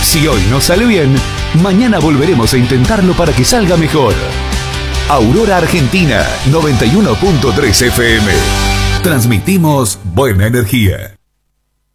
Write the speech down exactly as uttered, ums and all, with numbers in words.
Si hoy no sale bien, mañana volveremos a intentarlo para que salga mejor. Aurora Argentina noventa y uno punto tres F M. Transmitimos buena energía.